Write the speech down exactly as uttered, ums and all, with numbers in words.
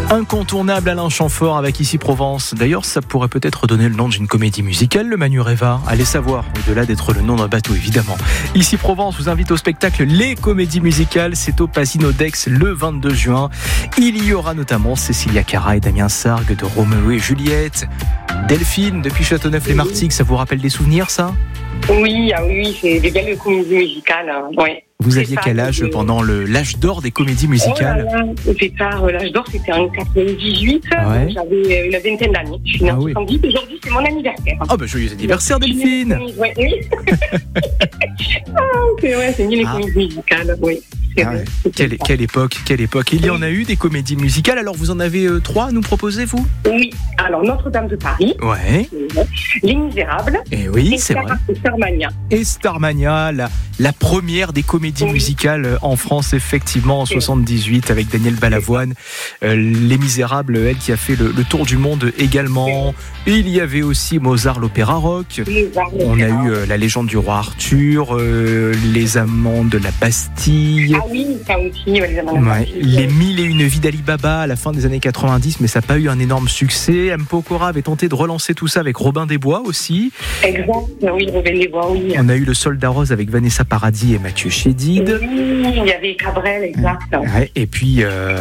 Incontournable Alain Chamfort avec Ici Provence. D'ailleurs, ça pourrait peut-être donner le nom d'une comédie musicale, le Manureva. Allez savoir, au-delà d'être le nom d'un bateau, évidemment. Ici Provence vous invite au spectacle Les Comédies Musicales. C'est au Pasino d'Aix le vingt-deux juin. Il y aura notamment Cécilia Cara et Damien Sargue de Roméo et Juliette. Delphine, depuis Châteauneuf-les-Martigues, ça vous rappelle des souvenirs, ça ? Oui, ah oui, c'est des belles comédies musicales. Hein. Ouais. Vous aviez quel âge pendant le, l'âge d'or des comédies musicales ? Oh là là, c'est ça, l'âge d'or, c'était en quatre-vingt-dix-huit. Ouais. J'avais une vingtaine d'années. Je suis née en soixante-dix. Aujourd'hui, c'est mon anniversaire. Ah, bah joyeux anniversaire, Delphine. Ouais, oui. ah, c'est vrai, c'est une ah. comédie musicale, oui. Ah ouais. quelle, quelle époque, quelle époque. Il y en a eu des comédies musicales. Alors vous en avez euh, trois à nous proposer, vous ? Oui. Alors Notre-Dame de Paris. Ouais. Les Misérables. Et oui, et c'est Star, vrai. Et Starmania. Et Starmania, la, la première des comédies oui. musicales en France, effectivement, en soixante-dix-huit, avec Daniel Balavoine. Euh, Les Misérables, elle qui a fait le, le tour du monde également. Et il y avait aussi Mozart, l'opéra rock. On a eu euh, La Légende du roi Arthur, euh, Les Amants de la Bastille. Ah oui, ça aussi, ouais, les Amants de la ouais. Bastille. Les Mille et une Vies d'Ali Baba à la fin des années quatre-vingt-dix, mais ça n'a pas eu un énorme succès. M. Pokora avait tenté de relancer tout ça avec Robin des Bois aussi. Exact, oui, Robin des Bois, oui. On a eu Le Soldat Rose avec Vanessa Paradis et Mathieu Chédid. Oui, il y avait Cabrel, exact. Ouais, et puis... Euh